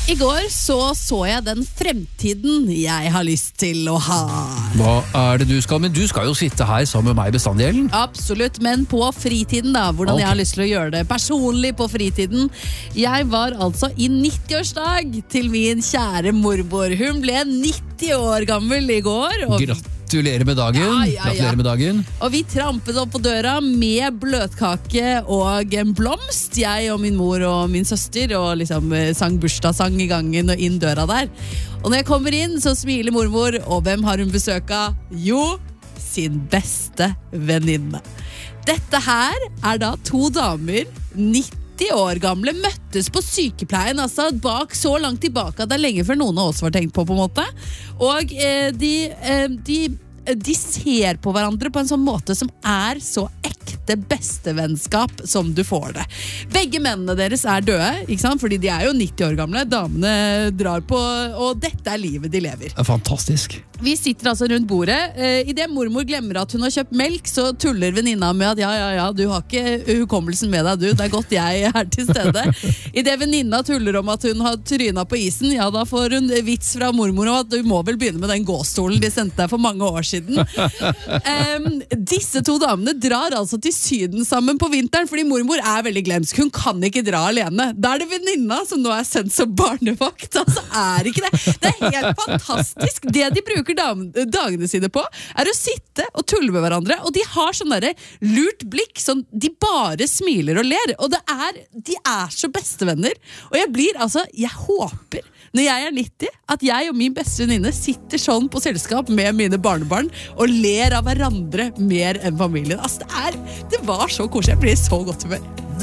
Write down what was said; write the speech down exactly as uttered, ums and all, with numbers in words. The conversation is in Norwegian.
I går så så jeg den fremtiden jeg har lyst til å ha. Hva er det du skal? Men du skal jo sitte her sammen med meg bestandig, Ellen. Absolutt, men på fritiden da. Hvordan Ok. jeg har lyst til å gjøre det personlig på fritiden. Jeg var altså i nitti-årsdag til min kjære mormor. Hun ble nitti år gammel i går. Og Gratulerer med dagen. Ja, ja, ja. Gratulerer med dagen. Og vi trampet opp på døra med bløtkake og en blomst. Jeg og min mor og min søster og liksom eh, sang bursdagssang i gangen og inn døra der. Og når jeg kommer inn så smiler mormor, og hvem har hun besøk av? Jo, sin beste venninne. Dette her er da to damer, nitti år gamle, møttes på sykepleien, altså bak så langt tilbake at det er lenge før noen av oss var tenkt på på en måte. Og eh, de, eh, de De ser på hverandre på en sånn måte som er så ekte bestevennskap som du får det. Begge mennene deres er døde, ikke sant? Fordi de er jo nitti år gamle. Damene drar på, og dette er livet de lever. Det er fantastisk. Vi sitter altså rundt bordet. Eh, I det mormor glemmer at hun har kjøpt melk, så tuller venninna med at ja, ja, ja, du har ikke hukommelsen med deg, du. Det er godt jeg er til stede. I det venninna tuller om at hun har tryna på isen, ja, da får hun vits fra mormor om at du må vel begynne med den gåstolen de sendte deg for mange år siden. um, disse to damene drar altså til Syden sammen på vinteren, fordi mormor er veldig glemsk. Hun kan ikke dra alene. Da er det venninna som nå er sendt som barnevakt. Altså er ikke det. Det er helt fantastisk. Det de bruker dagene sine på er å sitte og tulle med hverandre, og de har sånn der lurt blikk, sånn, de bare smiler og ler, og det er, de er så bestevenner, og jeg blir altså, jeg håper når jeg er nitti, at jeg og min beste venninne sitter sånn på selskap med mine barnebarn og ler av hverandre mer enn familien. Altså det, er, det var så koselig, jeg blir så godt humør.